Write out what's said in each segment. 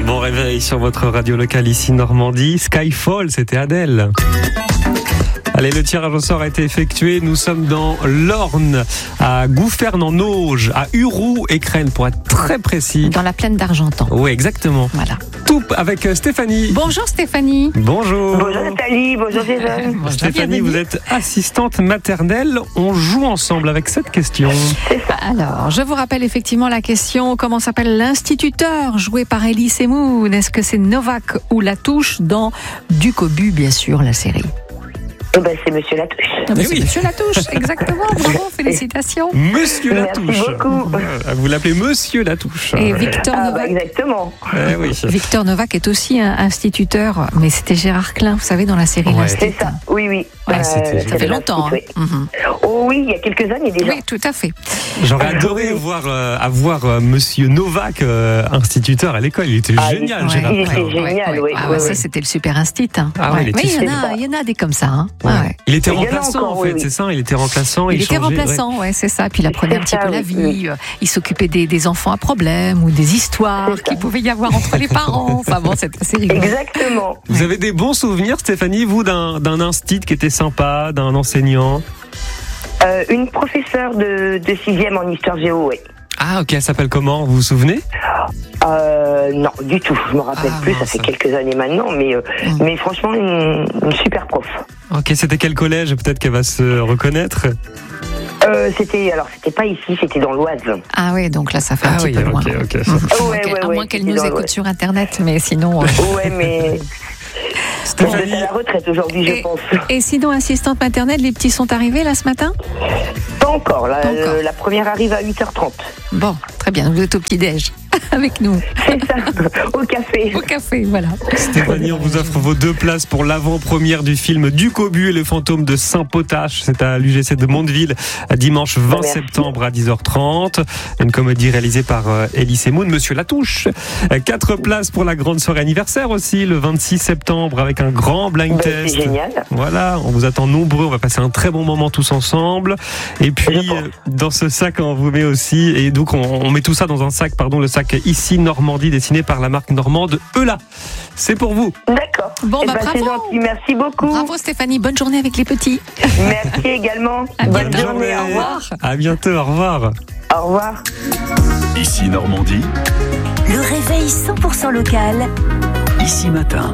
Bon réveil sur votre radio locale ici Normandie. Skyfall, c'était Adèle. Allez, le tirage au sort a été effectué. Nous sommes dans l'Orne, à Gouffern-en-Auge, à Uroux-Écrennes, pour être très précis. Dans la plaine d'Argentan. Oui, exactement. Voilà. Tout avec Stéphanie. Bonjour Stéphanie. Bonjour. Bonjour Nathalie, bonjour Jason. Bonjour, Stéphanie, bienvenue. vous êtes assistante maternelle. On joue ensemble avec cette question. Alors, je vous rappelle effectivement la question. Comment s'appelle l'instituteur joué par Elie Semoun? Est-ce que c'est Novak ou Latouche dans Duc au but, bien sûr, la série? C'est Monsieur Latouche. Eh C'est oui. Monsieur Latouche, exactement. Bravo, félicitations. Monsieur Merci Latouche. beaucoup. Vous l'appelez Monsieur Latouche. Et Victor Novak. Exactement. Eh oui. Victor Novak est aussi un instituteur, mais c'était Gérard Klein, vous savez, dans la série Ouais. L'Institut. C'est ça, oui. Ouais, c'était- Ça fait longtemps. Oui. Hein. Mhm. Oh oui, il y a quelques années déjà. Oui, tout à fait. J'aurais adoré avoir Monsieur Novak instituteur à l'école. Il était génial, ouais. Gérard Il Klein. était génial, oui. Ah, oui, ça, oui. c'était le super instit. Hein. Ah ouais, il était Oui, super. il y en a des comme ça. Hein. Ouais. Ouais. Il était Il y en a remplaçant encore, en fait, oui. c'est ça. Il était remplaçant. Il était changeait, remplaçant, ouais, c'est ça. Puis il apprenait un C'est petit peu ça, la oui, vie. Il s'occupait des enfants à problème ou des histoires C'est ça. qu'il pouvait y avoir entre les parents. Enfin bon, c'est assez rigolo. Exactement. Vous avez des bons souvenirs, Stéphanie, vous, d'un instit qui était sympa, d'un enseignant? Une professeure de 6e en histoire géo, oui. Ah, ok, elle s'appelle comment? Vous vous souvenez? Non, du tout. Je me rappelle Ah, plus. mince. Ça fait quelques années maintenant, mais franchement, une super prof. Ok, c'était quel collège? Peut-être qu'elle va se reconnaître. C'était pas ici, c'était dans l'Oise. Ah oui, donc là, ça fait un petit peu loin. ok. À moins qu'elle nous écoute sur Internet, mais sinon. Ouais, mais elle Stéphanie, est à la retraite aujourd'hui, je pense. Et sinon, assistante maternelle, les petits sont arrivés là ce matin? Pas encore. Pas encore. La première arrive à 8h30. Bon, très bien. Vous êtes au petit-déj avec nous. C'est ça, au café. Au café, voilà. Stéphanie, on vous offre vos 2 places pour l'avant-première du film Duc au but et le fantôme de Saint-Potache. C'est à l'UGC de Mondeville, dimanche 20 Merci. septembre à 10h30. Une comédie réalisée par Elie Semoun, Monsieur Latouche. 4 places pour la grande soirée anniversaire aussi, le 26 septembre, avec un grand blind test. C'est génial. Voilà, on vous attend nombreux, on va passer un très bon moment tous ensemble. Et puis, Je pense. dans ce sac, on vous met aussi, et donc on met tout ça dans un sac, le sac Ici Normandie, dessiné par la marque normande Eula. C'est pour vous. D'accord. Bon, Eh bah, c'est bravo. gentil, merci beaucoup. Bravo Stéphanie, bonne journée avec les petits. Merci également. À Bonne bientôt. journée, au revoir. À bientôt, au revoir. Au revoir. Ici Normandie, Le réveil 100% local. ici matin.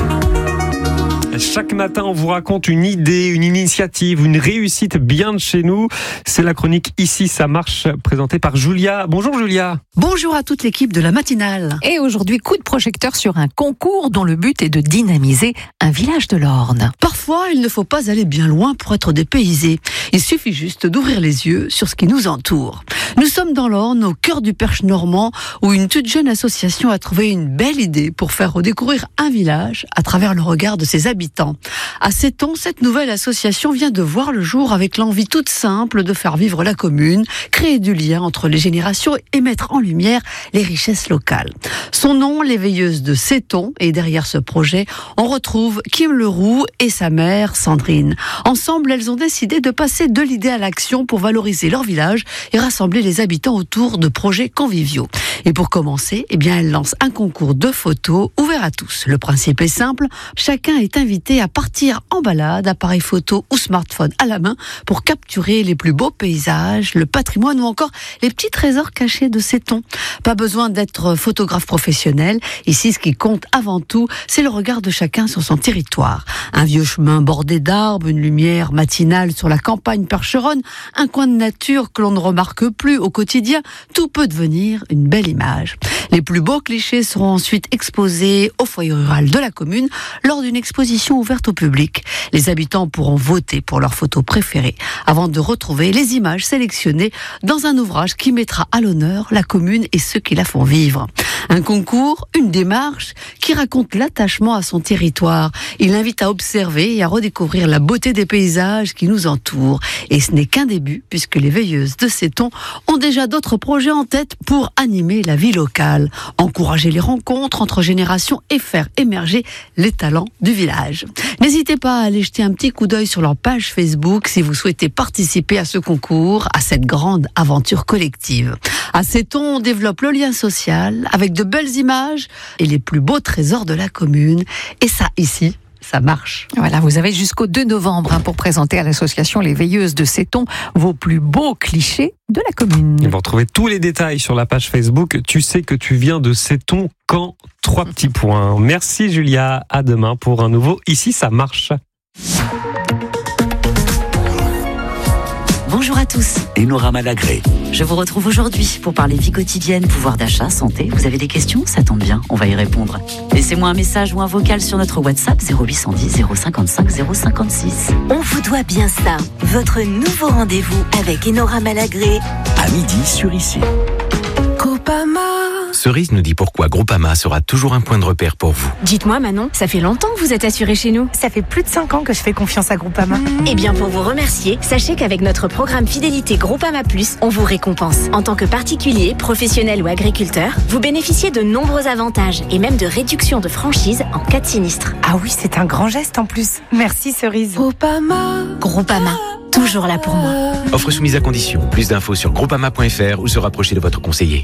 Chaque matin, on vous raconte une idée, une initiative, une réussite bien de chez nous. C'est la chronique Ici, ça marche, présentée par Julia. Bonjour Julia. Bonjour à toute l'équipe de la matinale. Et aujourd'hui, coup de projecteur sur un concours dont le but est de dynamiser un village de l'Orne. Parfois, il ne faut pas aller bien loin pour être dépaysé. Il suffit juste d'ouvrir les yeux sur ce qui nous entoure. Nous sommes dans l'Orne, au cœur du Perche normand, où une toute jeune association a trouvé une belle idée pour faire redécouvrir un village à travers le regard de ses habitants. À 7 ans, cette nouvelle association vient de voir le jour avec l'envie toute simple de faire vivre la commune, créer du lien entre les générations et mettre en lumière les richesses locales. Son nom, les Veilleuses de Seton, et derrière ce projet, on retrouve Kim Leroux et sa mère Sandrine. Ensemble, elles ont décidé de passer de l'idée à l'action pour valoriser leur village et rassembler les habitants autour de projets conviviaux. Et pour commencer, elles lancent un concours de photos ouvert à tous. Le principe est simple, chacun est invité à partir en balade, appareil photo ou smartphone à la main, pour capturer les plus beaux paysages, le patrimoine ou encore les petits trésors cachés de Seton. Pas besoin d'être photographe professionnel. Ici, ce qui compte avant tout, c'est le regard de chacun sur son territoire. Un vieux chemin bordé d'arbres, une lumière matinale sur la campagne percheronne, un coin de nature que l'on ne remarque plus au quotidien, tout peut devenir une belle image. Les plus beaux clichés seront ensuite exposés au foyer rural de la commune lors d'une exposition ouverte au public. Les habitants pourront voter pour leurs photos préférées avant de retrouver les images sélectionnées dans un ouvrage qui mettra à l'honneur la commune et ceux qui la font vivre. Un concours, une démarche qui raconte l'attachement à son territoire. Il invite à observer et à redécouvrir la beauté des paysages qui nous entourent. Et ce n'est qu'un début, puisque les Veilleuses de Seton ont déjà d'autres projets en tête pour animer la vie locale, encourager les rencontres entre générations et faire émerger les talents du village. N'hésitez pas à aller jeter un petit coup d'œil sur leur page Facebook si vous souhaitez participer à ce concours, à cette grande aventure collective. À Seton, on développe le lien social avec de belles images et les plus beaux trésors de la commune. Et ça, ici, ça marche. Voilà, vous avez jusqu'au 2 novembre pour présenter à l'association Les Veilleuses de Seton vos plus beaux clichés de la commune. Vous retrouvez tous les détails sur la page Facebook. Tu sais que tu viens de Seton quand 3 petits points. Merci Julia, à demain pour un nouveau Ici ça marche. Bonjour à tous. Enora Malagré. Je vous retrouve aujourd'hui pour parler vie quotidienne, pouvoir d'achat, santé. Vous avez des questions? Ça tombe bien, on va y répondre. Laissez-moi un message ou un vocal sur notre WhatsApp 0810 055 056. On vous doit bien ça. Votre nouveau rendez-vous avec Enora Malagré. À midi sur Ici. Groupama. Cerise nous dit pourquoi Groupama sera toujours un point de repère pour vous. Dites-moi Manon, ça fait longtemps que vous êtes assuré chez nous. Ça fait plus de 5 ans que je fais confiance à Groupama. Eh bien pour vous remercier, sachez qu'avec notre programme Fidélité Groupama Plus, on vous récompense. En tant que particulier, professionnel ou agriculteur, vous bénéficiez de nombreux avantages et même de réductions de franchise en cas de sinistre. Ah oui, c'est un grand geste en plus. Merci Cerise. Groupama, toujours là pour moi. Offre soumise à condition. Plus d'infos sur groupama.fr ou se rapprocher de votre conseiller.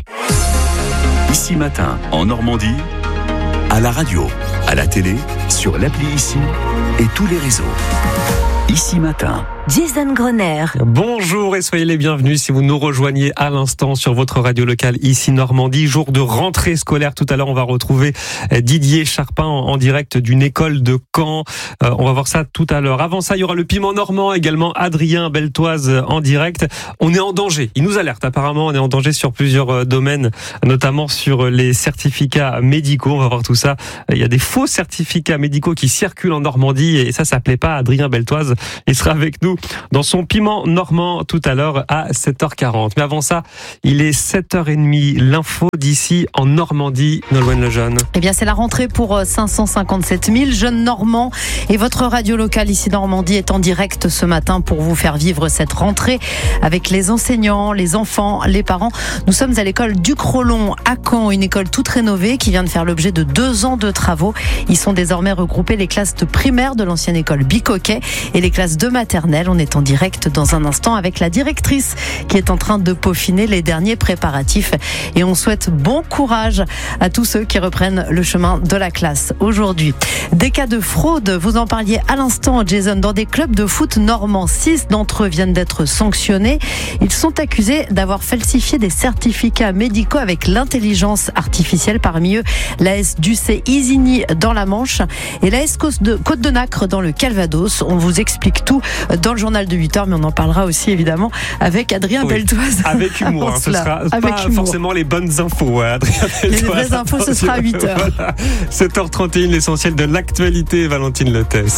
Ici Matin, en Normandie, à la radio, à la télé, sur l'appli Ici et tous les réseaux. Ici Matin. Jason Gröner. Bonjour et soyez les bienvenus si vous nous rejoignez à l'instant sur votre radio locale Ici Normandie. Jour de rentrée scolaire. Tout à l'heure, on va retrouver Didier Charpin en direct d'une école de Caen. On va voir ça tout à l'heure. Avant ça, il y aura le piment normand, également Adrien Beltoise en direct. On est en danger. Il nous alerte apparemment. On est en danger sur plusieurs domaines, notamment sur les certificats médicaux. On va voir tout ça. Il y a des faux certificats médicaux qui circulent en Normandie et ça plaît pas à Adrien Beltoise. Il sera avec nous dans son piment normand tout à l'heure à 7h40. Mais avant ça, il est 7h30. L'info d'ici en Normandie, Nolwenn Lejeune. Eh bien, c'est la rentrée pour 557 000 jeunes normands. Et votre radio locale Ici Normandie est en direct ce matin pour vous faire vivre cette rentrée avec les enseignants, les enfants, les parents. Nous sommes à l'école du Crolon à Caen, une école toute rénovée qui vient de faire l'objet de 2 ans de travaux. Ils sont désormais regroupés les classes de primaire de l'ancienne école Bicoquet et les classes de maternelle. On est en direct dans un instant avec la directrice qui est en train de peaufiner les derniers préparatifs et on souhaite bon courage à tous ceux qui reprennent le chemin de la classe aujourd'hui. Des cas de fraude, vous en parliez à l'instant Jason, dans des clubs de foot normands. 6 d'entre eux viennent d'être sanctionnés. Ils sont accusés d'avoir falsifié des certificats médicaux avec l'intelligence artificielle, parmi eux l'AS Ducé Isigny dans la Manche et l'AS Côte de Nacre dans le Calvados. On vous explique tout dans le journal de 8h, mais on en parlera aussi évidemment avec Adrien Beltoise. Avec humour, ce sera pas forcément les bonnes infos, Adrien Beltoise. Les vraies infos, ce sera à 8h. Voilà. 7h31, l'essentiel de l'actualité, Valentine Lettès.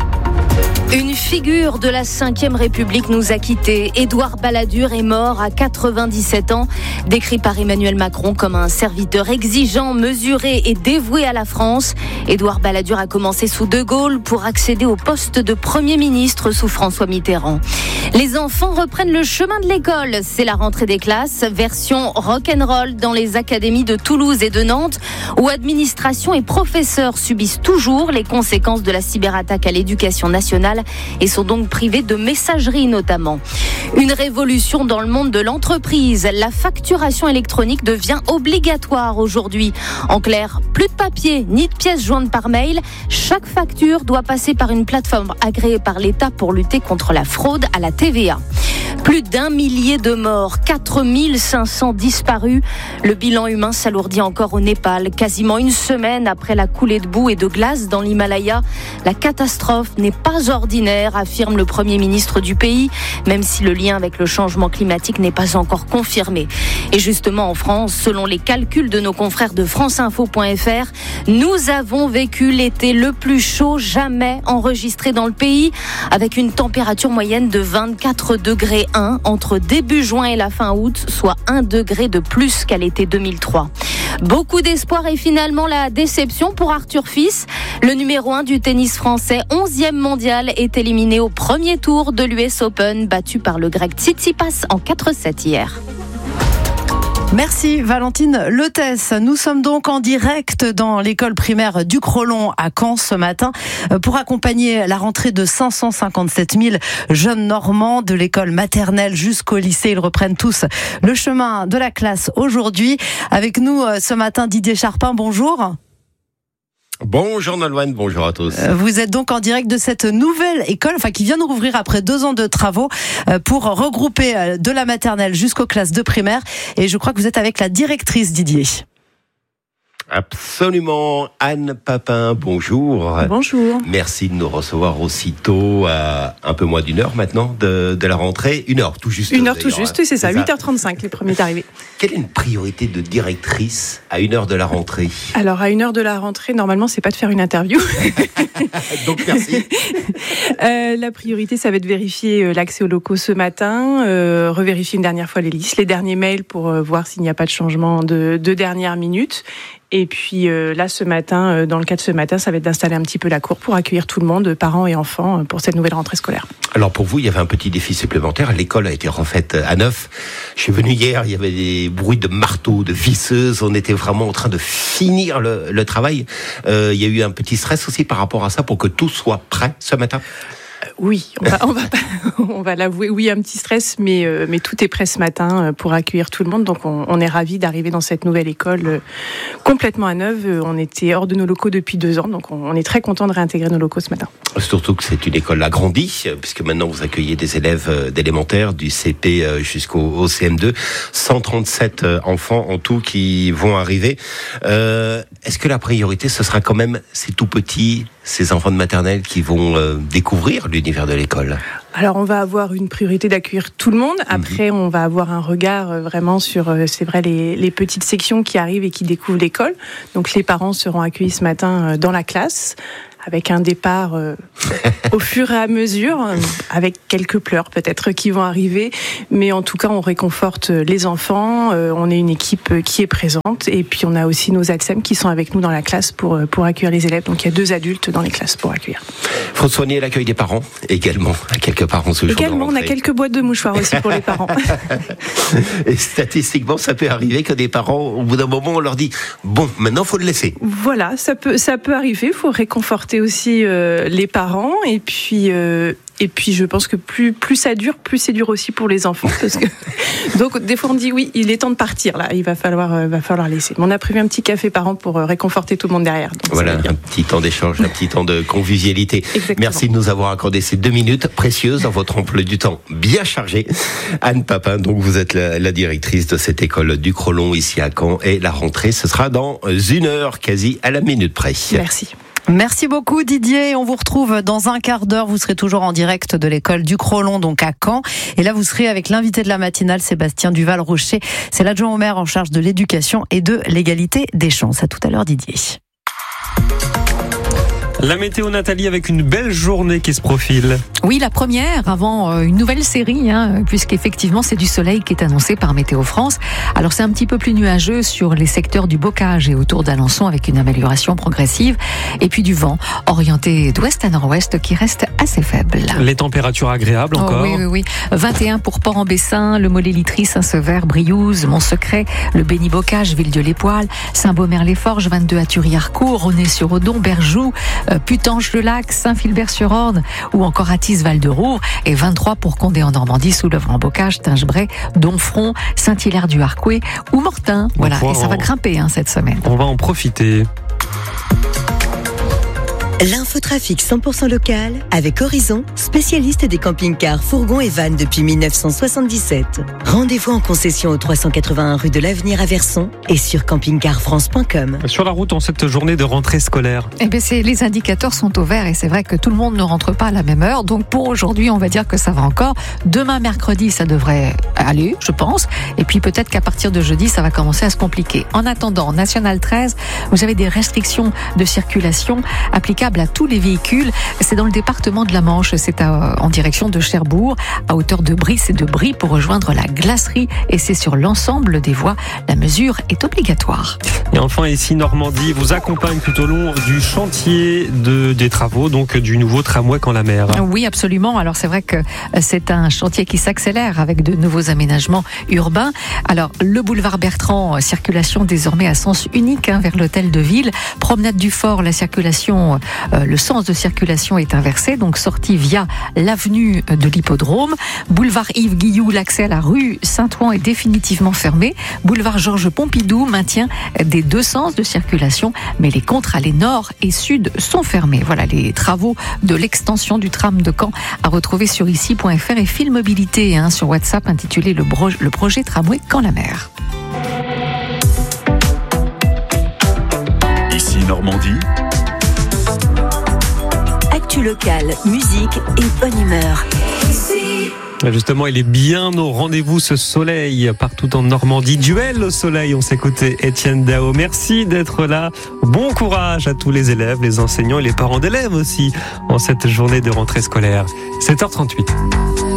Une figure de la 5e République nous a quittés. Édouard Balladur est mort à 97 ans, décrit par Emmanuel Macron comme un serviteur exigeant, mesuré et dévoué à la France. Édouard Balladur a commencé sous De Gaulle pour accéder au poste de Premier ministre sous François Mitterrand. Les enfants reprennent le chemin de l'école. C'est la rentrée des classes, version rock'n'roll dans les académies de Toulouse et de Nantes, où administration et professeurs subissent toujours les conséquences de la cyberattaque à l'éducation nationale et sont donc privés de messagerie notamment. Une révolution dans le monde de l'entreprise. La facturation électronique devient obligatoire aujourd'hui. En clair, plus de papier ni de pièces jointes par mail. Chaque facture doit passer par une plateforme agréée par l'État pour lutter contre la fraude à la TVA. Plus d'1 millier de morts, 4500 disparus. Le bilan humain s'alourdit encore au Népal. Quasiment une semaine après la coulée de boue et de glace dans l'Himalaya. La catastrophe n'est pas ordinaire, affirme le Premier ministre du pays, même si le lien avec le changement climatique n'est pas encore confirmé. Et justement en France, selon les calculs de nos confrères de franceinfo.fr, nous avons vécu l'été le plus chaud jamais enregistré dans le pays, avec une température moyenne de 24 degrés 1 entre début juin et la fin août, soit 1 degré de plus qu'à l'été 2003. Beaucoup d'espoir et finalement la déception pour Arthur Fils. Le numéro 1 du tennis français, 11e mondial, est éliminé au premier tour de l'US Open, battu par le grec Tsitsipas en 4-7 hier. Merci Valentine Letès. Nous sommes donc en direct dans l'école primaire du Crolon à Caen ce matin pour accompagner la rentrée de 557 000 jeunes normands de l'école maternelle jusqu'au lycée. Ils reprennent tous le chemin de la classe aujourd'hui. Avec nous ce matin Didier Charpin, bonjour. Bonjour Nolwenn, bonjour à tous. Vous êtes donc en direct de cette nouvelle école, qui vient de rouvrir après 2 ans de travaux pour regrouper de la maternelle jusqu'aux classes de primaire. Et je crois que vous êtes avec la directrice, Didier. Absolument. Anne Papin, bonjour. Bonjour. Merci de nous recevoir aussitôt à un peu moins d'1 heure maintenant de la rentrée. 1 heure tout juste. 1 heure tout juste, c'est ça. 8h35 les premiers arrivés. Quelle est une priorité de directrice à 1 heure de la rentrée ? Alors à 1 heure de la rentrée, normalement c'est pas de faire une interview. Donc merci. La priorité, ça va être de vérifier l'accès aux locaux ce matin, revérifier une dernière fois les listes, les derniers mails pour voir s'il n'y a pas de changement de dernière minute. Et puis là, ce matin, dans le cas de ce matin, ça va être d'installer un petit peu la cour pour accueillir tout le monde, parents et enfants, pour cette nouvelle rentrée scolaire. Alors pour vous, il y avait un petit défi supplémentaire. L'école a été refaite à neuf. Je suis venu hier, il y avait des bruits de marteau, de visseuses. On était vraiment en train de finir le travail. Il y a eu un petit stress aussi par rapport à ça pour que tout soit prêt ce matin. Oui, on va l'avouer, oui, un petit stress, mais tout est prêt ce matin pour accueillir tout le monde. Donc on est ravis d'arriver dans cette nouvelle école complètement à neuf. On était hors de nos locaux depuis 2 ans, donc on est très content de réintégrer nos locaux ce matin. Surtout que c'est une école agrandie, puisque maintenant vous accueillez des élèves d'élémentaire, du CP jusqu'au CM2. 137 enfants en tout qui vont arriver. Est-ce que la priorité, ce sera quand même ces tout petits, ces enfants de maternelle qui vont découvrir l'univers de l'école ? Alors on va avoir une priorité d'accueillir tout le monde. Après, on va avoir un regard vraiment sur, c'est vrai, les petites sections qui arrivent et qui découvrent l'école. Donc les parents seront accueillis ce matin dans la classe, avec un départ au fur et à mesure, avec quelques pleurs peut-être qui vont arriver. Mais en tout cas, on réconforte les enfants. On est une équipe qui est présente. Et puis, on a aussi nos ATSEM qui sont avec nous dans la classe pour accueillir les élèves. Donc, il y a 2 adultes dans les classes pour accueillir. Il faut soigner l'accueil des parents également. Quelques parents ce jour de rentrée. Également, on a quelques boîtes de mouchoirs aussi pour les parents. Et statistiquement, ça peut arriver que des parents, au bout d'un moment, on leur dit « Bon, maintenant, il faut le laisser ». Voilà, ça peut arriver. Il faut réconforter aussi les parents. Et puis je pense que plus ça dure, plus c'est dur aussi pour les enfants. Parce que donc des fois on dit oui, il est temps de partir là, il va falloir laisser. Mais on a prévu un petit café par an pour réconforter tout le monde derrière. Donc voilà, un petit temps d'échange, un petit temps de convivialité. Exactement. Merci de nous avoir accordé ces 2 minutes précieuses dans votre emploi du temps bien chargé. Anne Papin, donc vous êtes la directrice de cette école du Crolon ici à Caen, et la rentrée ce sera dans 1 heure, quasi à la minute près. Merci. Merci beaucoup Didier. On vous retrouve dans un quart d'heure. Vous serez toujours en direct de l'école du Crolon, donc à Caen. Et là, vous serez avec l'invité de la matinale, Sébastien Duval-Rocher. C'est l'adjoint au maire en charge de l'éducation et de l'égalité des chances. À tout à l'heure Didier. La météo, Nathalie, avec une belle journée qui se profile. Oui, la première avant une nouvelle série, puisqu'effectivement c'est du soleil qui est annoncé par Météo France. Alors c'est un petit peu plus nuageux sur les secteurs du Bocage et autour d'Alençon avec une amélioration progressive. Et puis du vent orienté d'ouest à nord-ouest qui reste assez faible. Les températures agréables encore. Oui. 21 pour Port-en-Bessin, le Mollet-Litry, Saint-Sever, Briouze, Mont-Secret, le Béni-Bocage, Villedieu-les-Poils, Saint-Beaumer-les-Forges, 22 à Thury-Harcourt, René-sur-Odon, Berjoux, Putange-le-Lac, Saint-Philbert-sur-Orne ou encore Athis-Val-de-Roure, et 23 pour Condé en Normandie, Soulèvre-en-Bocage, Tingebray, Donfront, Saint-Hilaire-du-Harcouët ou Mortain. Voilà, et ça va grimper cette semaine. On va en profiter. L'infotrafic 100% local avec Horizon, spécialiste des camping-cars, fourgons et vannes depuis 1977. Rendez-vous en concession au 381 rue de l'Avenir à Verson et sur campingcarfrance.com. Sur la route en cette journée de rentrée scolaire. Les indicateurs sont au vert et c'est vrai que tout le monde ne rentre pas à la même heure. Donc pour aujourd'hui, on va dire que ça va encore. Demain, mercredi, ça devrait aller, je pense. Et puis peut-être qu'à partir de jeudi, ça va commencer à se compliquer. En attendant, National 13, vous avez des restrictions de circulation applicables à tous les véhicules. C'est dans le département de la Manche. C'est en direction de Cherbourg, à hauteur de Brice et de Brie pour rejoindre la glacerie. Et c'est sur l'ensemble des voies. La mesure est obligatoire. Et enfin, ici, Normandie vous accompagne tout au long du chantier des travaux, donc du nouveau tramway Caen-la-Mer. Oui, absolument. Alors, c'est vrai que c'est un chantier qui s'accélère avec de nouveaux aménagements urbains. Alors, le boulevard Bertrand, circulation désormais à sens unique vers l'hôtel de ville. Promenade du Fort, la circulation, le sens de circulation est inversé, donc sortie via l'avenue de l'Hippodrome. Boulevard Yves Guilloux, l'accès à la rue Saint-Ouen est définitivement fermé. Boulevard Georges Pompidou maintient des deux sens de circulation, mais les contre-allées nord et sud sont fermés. Voilà les travaux de l'extension du tram de Caen à retrouver sur ici.fr et Fil Mobilité sur WhatsApp intitulé le projet tramway Caen-la-Mer. Ici Normandie. Actu locale, musique et bonne humeur. Justement, il est bien au rendez-vous ce soleil partout en Normandie. Duel au soleil, on s'écoutait Étienne Dao. Merci d'être là. Bon courage à tous les élèves, les enseignants et les parents d'élèves aussi en cette journée de rentrée scolaire. 7h38.